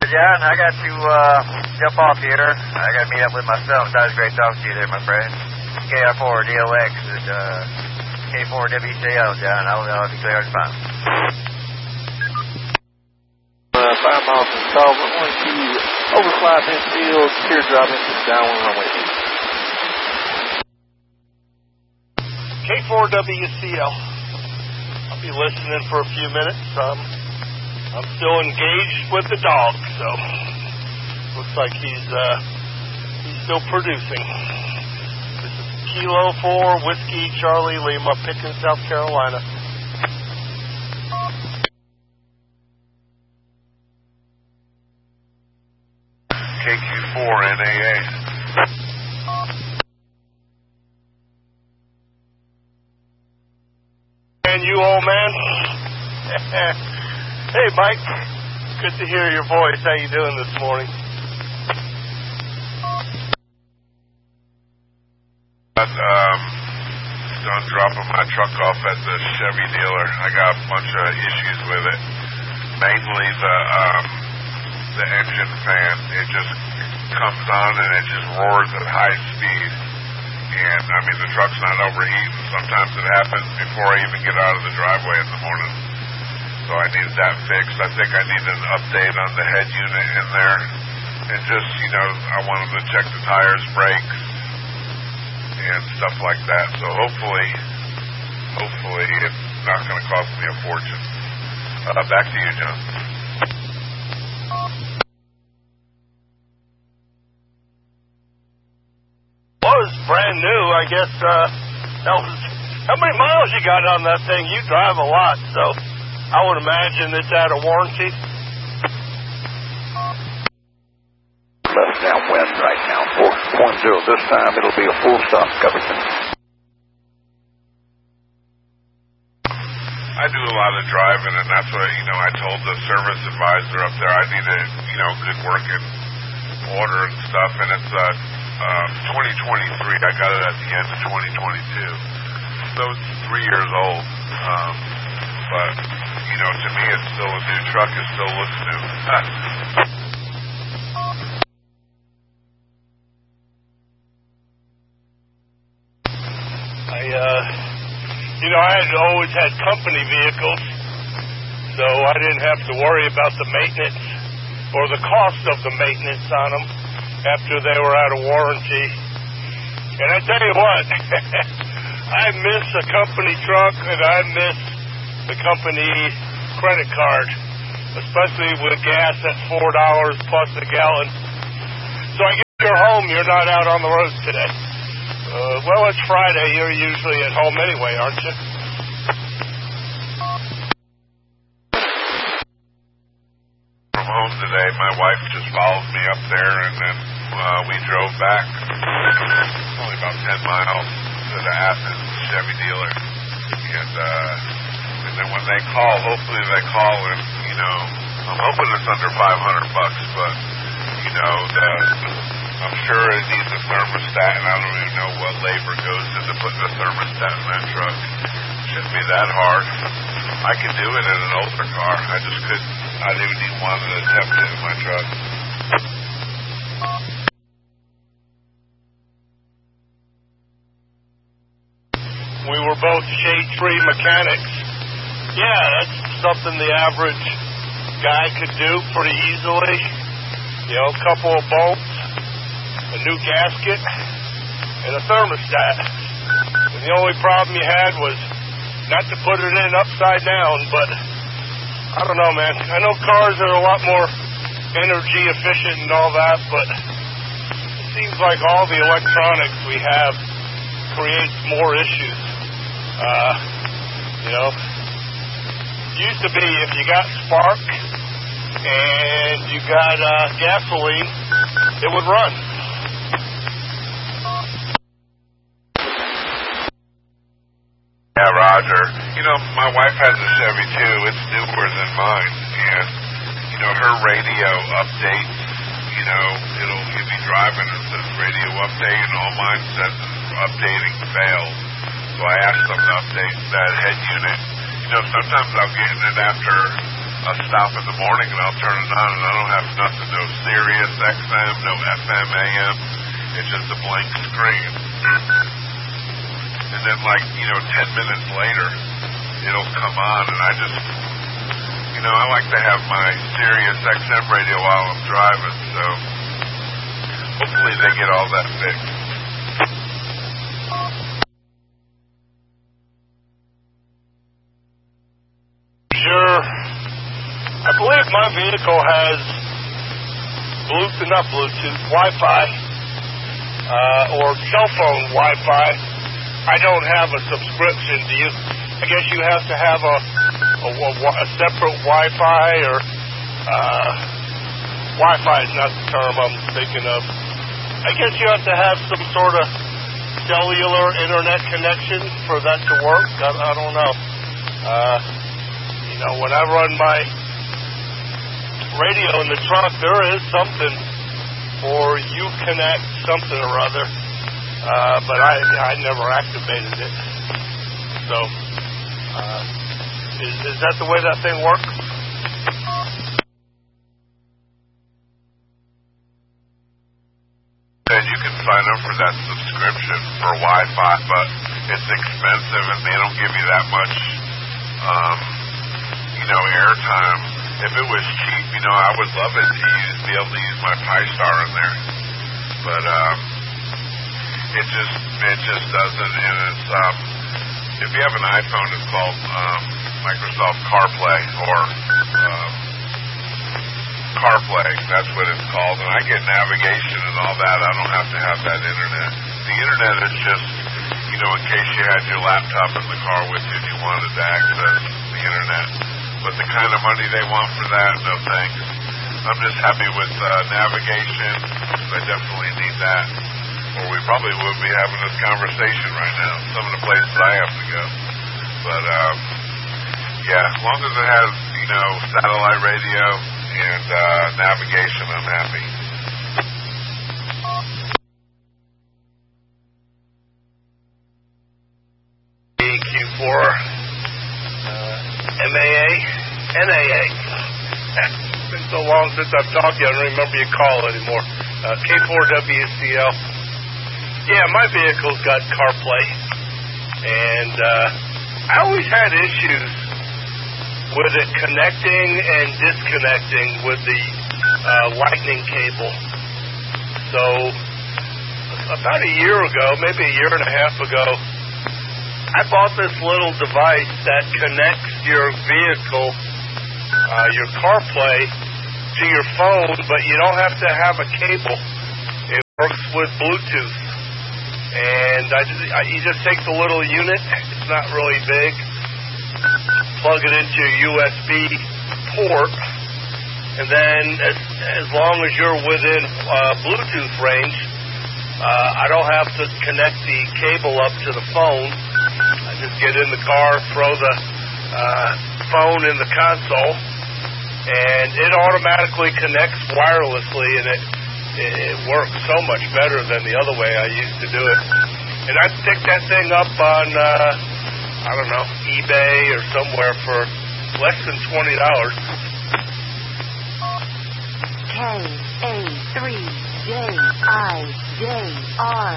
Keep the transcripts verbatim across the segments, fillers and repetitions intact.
John. I got to uh, jump off here. I got to meet up with my son. It was great talking to you there, my friend. K R four D O X and uh, K four W C L, John. I'll, I'll be clear as fine. Uh, five miles from Solvent, one two, overfly infield, teardrop into downwind runway eight. K four W C L. I'll be listening for a few minutes. Um, I'm still engaged with the dog, so looks like he's uh, he's still producing. This is Kilo four, Whiskey Charlie Lima, Pickens, South Carolina. K Q four N A A. And you, old man. Hey, Mike. Good to hear your voice. How you doing this morning? Um, done dropping my truck off at the Chevy dealer. I got a bunch of issues with it. Mainly the um, the engine fan. It just comes on and it just roars at high speed. And, I mean, the truck's not overheating. Sometimes it happens before I even get out of the driveway in the morning. So I needed that fixed. I think I need an update on the head unit in there. And just, you know, I want them to check the tires, brakes, and stuff like that. So hopefully, hopefully it's not going to cost me a fortune. Uh, back to you, John. Was brand new, I guess. Uh, that was, how many miles you got on that thing? You drive a lot, so I would imagine it's out of warranty. Left downwind right now, four point zero. This time it'll be a full stop, Covington. I do a lot of driving, and that's what, you know, I told the service advisor up there I need a, you know, good working order and stuff, and it's uh, um, twenty twenty-three. I got it at the end of twenty twenty-two. So it's three years old. Um, but, you know, to me it's still a new truck. It still looks new. I, uh, you know, I had always had company vehicles, so I didn't have to worry about the maintenance or the cost of the maintenance on them after they were out of warranty. And I tell you what, I miss a company truck and I miss the company credit card, especially with gas at four dollars plus a gallon. So I guess you're home, you're not out on the road today. Uh, well, it's Friday. You're usually at home anyway, aren't you? From home today, my wife just followed me up there, and then uh, we drove back. Only about ten miles to the Athens Chevy dealer, and uh, and then when they call, hopefully they call, and you know, I'm hoping it's under five hundred bucks, but you know, the, I'm sure it needs a thermostat, and I don't even know what labor goes into putting a thermostat in that truck. Shouldn't be that hard. I could do it in an older car. I just couldn't. I didn't even want to attempt it in my truck. We were both shade-free mechanics. Yeah, that's something the average guy could do pretty easily. You know, a couple of bolts, a new gasket, and a thermostat. And the only problem you had was not to put it in upside down, but I don't know, man. I know cars are a lot more energy efficient and all that, but it seems like all the electronics we have creates more issues. Uh, you know, it used to be if you got spark and you got uh, gasoline, it would run. Yeah, Roger. You know, my wife has a Chevy too. It's newer than mine, and you know, her radio updates. You know, it'll you'll be driving and it says radio update, and all mine says is updating failed. So I asked them to update that head unit. You know, sometimes I'll get in it after a stop in the morning and I'll turn it on and I don't have nothing, no Sirius X M, no F M, A M. It's just a blank screen. And then like, you know, ten minutes later, it'll come on and I just, you know, I like to have my Sirius X M radio while I'm driving, so hopefully they get all that fixed. Sure. I believe my vehicle has Bluetooth, not Bluetooth, Wi-Fi, uh, or cell phone Wi-Fi. I don't have a subscription. Do you? I guess you have to have a, a, a separate Wi-Fi, or uh, Wi-Fi is not the term I'm thinking of. I guess you have to have some sort of cellular internet connection for that to work. I, I don't know. Uh, you know, when I run my radio in the truck, there is something for Uconnect something or other, uh, but I I never activated it. So, uh, is, is that the way that thing works? And you can sign up for that subscription for Wi-Fi, but it's expensive and they don't give you that much, um, you know, airtime. If it was cheap, you know, I would love it to use, be able to use my Pi-Star in there. But, um, it just, it just doesn't, and it's, um, if you have an iPhone, it's called, um, Microsoft CarPlay, or, um, CarPlay, that's what it's called, and I get navigation and all that. I don't have to have that internet. The internet is just, you know, in case you had your laptop in the car with you and you wanted to access the internet. But the kind of money they want for that, no thanks. I'm just happy with uh, navigation. I definitely need that, or we probably wouldn't be having this conversation right now. Some of the places I have to go. But, um, yeah, as long as it has, you know, satellite radio and uh, navigation, I'm happy. Q four, uh, M A A, N A A. It's been so long since I've talked to you, I don't remember your call anymore. Uh, K four W C L. Yeah, my vehicle's got CarPlay, and uh, I always had issues with it connecting and disconnecting with the uh, lightning cable. So about a year ago, maybe a year and a half ago, I bought this little device that connects your vehicle, uh, your CarPlay, to your phone, but you don't have to have a cable. It works with Bluetooth. And I just, I, you just take the little unit, it's not really big, plug it into your U S B port, and then as, as long as you're within uh, Bluetooth range, uh, I don't have to connect the cable up to the phone. I just get in the car, throw the uh, phone in the console, and it automatically connects wirelessly, and it, it, it works so much better than the other way I used to do it. And I picked that thing up on, uh, I don't know, eBay or somewhere for less than twenty dollars. K A three J I J R.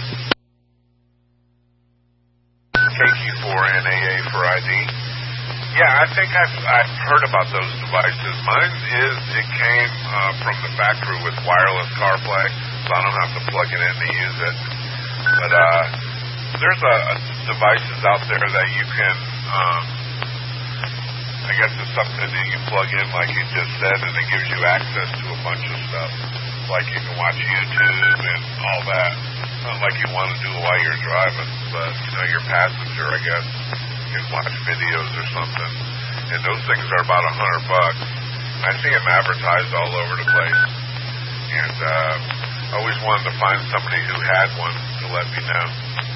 K Q four N A A for I D. Yeah, I think I've, I've heard about those devices. Mine is, it came uh, from the factory with wireless CarPlay, so I don't have to plug it in to use it. But uh, there's a, a devices out there that you can, um, I guess it's something that you plug in like you just said, and it gives you access to a bunch of stuff. Like you can watch YouTube and all that. Not like you want to do it while you're driving, but, you know, your passenger, I guess, you can watch videos or something. And those things are about a hundred bucks. I see them advertised all over the place. And uh, I always wanted to find somebody who had one to let me know.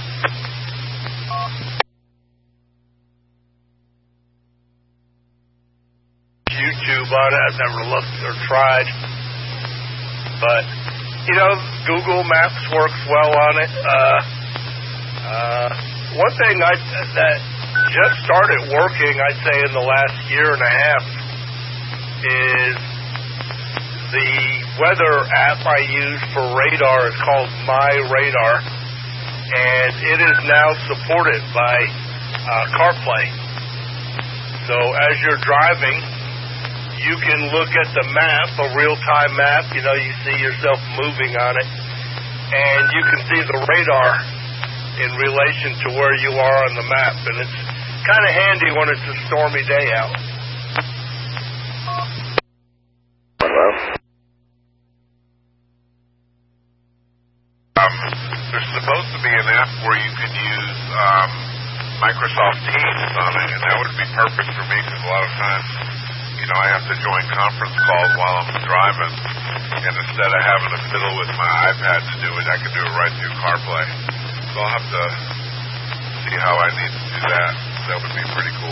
YouTube on it. I've never looked or tried. But, you know, Google Maps works well on it. Uh, uh, one thing I, that just started working, I'd say, in the last year and a half is the weather app I use for radar is called My Radar, and it is now supported by uh, CarPlay. So as you're driving, you can look at the map, a real-time map. You know, you see yourself moving on it, and you can see the radar in relation to where you are on the map, and it's kind of handy when it's a stormy day out. Hello? Um, there's supposed to be an app where you can use um, Microsoft Teams on it, and that would be perfect for me because a lot of times, you know, I have to join conference calls while I'm driving, and instead of having to fiddle with my iPad to do it, I can do it right through CarPlay. So I'll have to see how I need to do that. That would be pretty cool.